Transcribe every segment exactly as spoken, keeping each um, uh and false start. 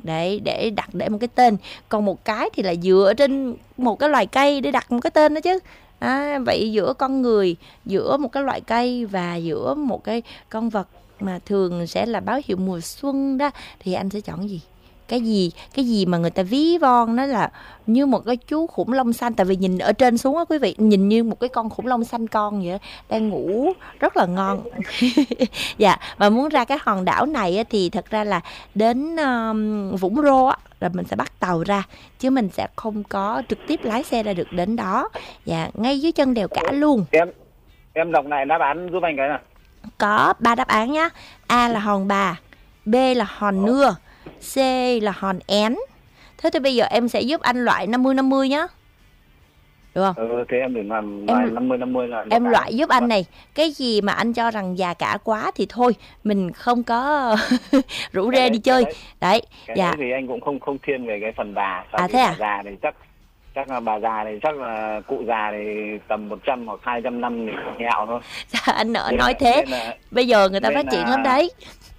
để để đặt để một cái tên. Còn một cái thì là dựa trên một cái loài cây để đặt một cái tên đó chứ. À, vậy giữa con người, giữa một cái loại cây và giữa một cái con vật mà thường sẽ là báo hiệu mùa xuân đó, thì anh sẽ chọn cái gì? Cái gì cái gì mà người ta ví von nó là như một cái chú khủng long xanh, tại vì nhìn ở trên xuống á quý vị, nhìn như một cái con khủng long xanh con vậy đó, đang ngủ rất là ngon. Dạ, và muốn ra cái hòn đảo này á, thì thật ra là đến um, Vũng Rô á, rồi mình sẽ bắt tàu ra, chứ mình sẽ không có trực tiếp lái xe ra được đến đó. Dạ, ngay dưới chân đèo cả luôn. Em em đọc lại đáp án giúp anh cái nào. Có ba đáp án nhá. A là hòn bà, B là hòn nưa, C là hòn én. Thế thì bây giờ em sẽ giúp anh loại năm mươi năm mươi nhá. Được không? Ừ, thế em đừng làm loại năm mươi năm mươi là em loại giúp anh này. Cái gì mà anh cho rằng già cả quá thì thôi, mình không có rủ rê đi chơi. Đấy, đấy. Cái dạ. đấy thì anh cũng không không thiên về cái phần bà. À thế à? Bà già thì chắc chắc là bà già thì chắc là cụ già thì tầm một trăm hoặc hai trăm năm thì nghèo thôi. Sao anh nỡ nói thế? Là, bây giờ người ta phát triển là... lắm đấy.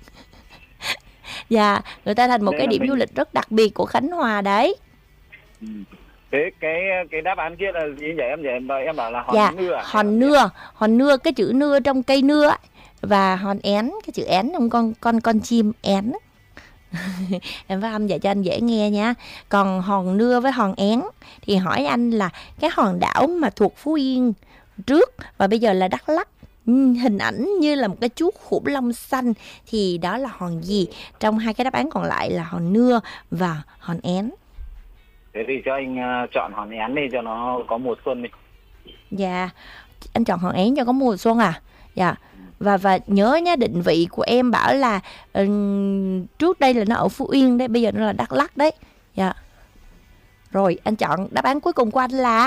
Dạ, người ta thành một nên cái điểm mình... du lịch rất đặc biệt của Khánh Hòa đấy. Ừ. Thế cái cái đáp án kia là gì vậy em? Vậy em em bảo là hòn dạ, nưa. À? Hòn nưa, hòn nưa, cái chữ nưa trong cây nưa ấy. Và hòn én, cái chữ én trong con con con chim én. Em phát âm vậy cho anh dễ nghe nha. Còn hòn nưa với hòn én thì hỏi anh là cái hòn đảo mà thuộc Phú Yên trước và bây giờ là Đắk Lắk, hình ảnh như là một cái chú khủng long xanh, thì đó là hòn gì? Trong hai cái đáp án còn lại là hòn nưa và hòn én. Thế thì cho anh uh, chọn hòn én đi cho nó có mùa xuân đi. Dạ, anh chọn hòn én cho có mùa xuân à? Dạ. Và và nhớ nhá, định vị của em bảo là um, trước đây là nó ở Phú Yên đấy, bây giờ nó là Đắk Lắk đấy. Dạ. Rồi, anh chọn đáp án cuối cùng của anh là?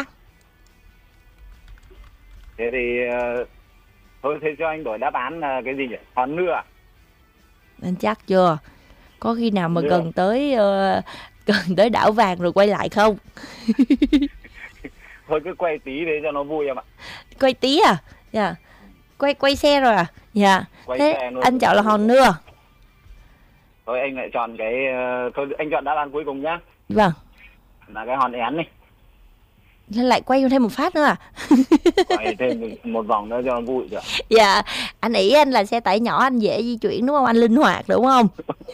Thế thì uh, thôi thế cho anh đổi đáp án là cái gì nhỉ? Hòn nưa. Anh chắc chưa? Có khi nào mà nưa. gần tới uh, gần tới đảo vàng rồi quay lại không? Thôi cứ quay tí để cho nó vui em ạ. Quay tí à? Dạ. Yeah. Quay quay xe rồi à? Dạ. Quay thế anh chọn là hòn nưa. Thôi anh lại chọn cái uh, thôi anh chọn đáp án cuối cùng nhá. Vâng. Là cái hòn én đi. Lên lại quay thêm một phát nữa à? Quay thêm một vòng nữa cho nó vui được. Dạ, anh nghĩ anh là xe tải nhỏ anh dễ di chuyển đúng không? Anh linh hoạt đúng không?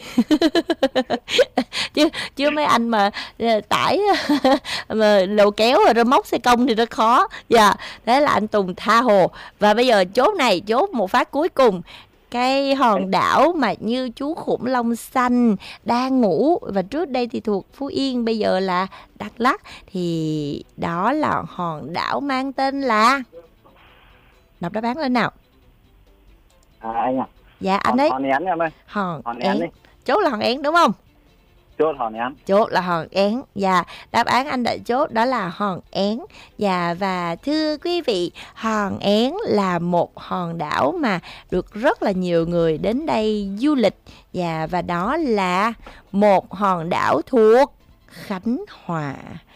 chứ chứ mấy anh mà tải mà lầu kéo rồi rơ móc xe công thì rất khó. Dạ, thế là anh Tùng tha hồ. Và bây giờ chốt này, chốt một phát cuối cùng. Cái hòn đảo mà như chú khủng long xanh đang ngủ và trước đây thì thuộc Phú Yên, bây giờ là Đắk Lắk, thì đó là hòn đảo mang tên là... Đọc đáp án lên nào. À anh à. Dạ anh đấy. Hòn én em ơi. Hòn, hòn én. Chốt là hòn én đúng không? Chốt hòn én. Chốt là hòn én. Dạ, đáp án anh đã chốt đó là hòn én. Dạ, và thưa quý vị, hòn én là một hòn đảo mà được rất là nhiều người đến đây du lịch. Dạ, và đó là một hòn đảo thuộc Khánh Hòa.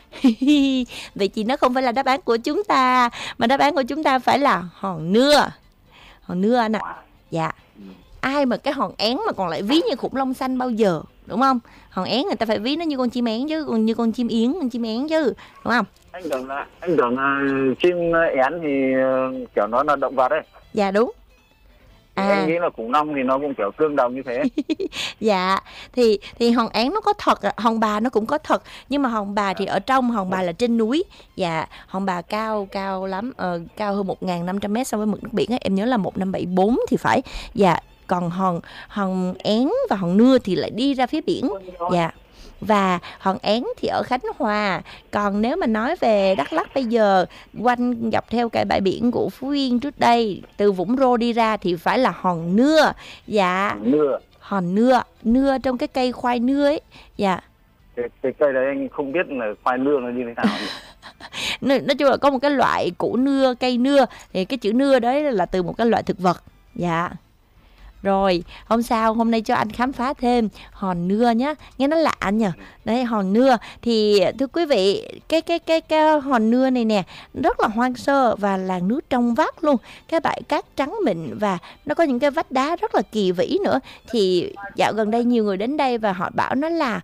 Vậy thì nó không phải là đáp án của chúng ta, mà đáp án của chúng ta phải là hòn nưa. Hòn nưa anh ạ. À. Dạ. Ai mà cái hòn én mà còn lại ví như khủng long xanh bao giờ, đúng không? Hòn én người ta phải ví nó như con chim én chứ, còn như con chim yến, con chim én chứ, đúng không? Anh tưởng là anh tưởng là chim én thì kiểu nó là động vật đấy. Dạ đúng. À. Anh nghĩ là khủng long thì nó cũng kiểu tương đồng như thế. Dạ, thì thì hòn én nó có thật, hòn bà nó cũng có thật, nhưng mà hòn bà thì ở trong, hòn bà là trên núi. Dạ, hòn bà cao cao lắm, uh, cao hơn một nghìn năm trăm mét so với mực nước biển ấy. Em nhớ là một nghìn năm trăm bảy mươi bốn thì phải. Dạ, còn hòn hòn én và hòn nưa thì lại đi ra phía biển. Dạ. Và hòn én thì ở Khánh Hòa. Còn nếu mà nói về Đắk Lắk bây giờ, quanh dọc theo cái bãi biển của Phú Yên trước đây, từ Vũng Rô đi ra thì phải là hòn nưa. Dạ. Nưa. Hòn nưa, nưa trong cái cây khoai nưa ấy. Dạ. Cái, cái cây đấy anh không biết là khoai nưa nó như thế nào. Nói chung là có một cái loại củ nưa, cây nưa, thì cái chữ nưa đấy là từ một cái loại thực vật. Dạ. Rồi, hôm sau, hôm nay cho anh khám phá thêm hòn nưa nhá. Nghe nó lạ nhỉ. Đấy, hòn nưa. Thì thưa quý vị, cái cái cái cái hòn nưa này nè, rất là hoang sơ và làn nước trong vắt luôn. Cái bãi cát trắng mịn và nó có những cái vách đá rất là kỳ vĩ nữa. Thì dạo gần đây nhiều người đến đây và họ bảo nó là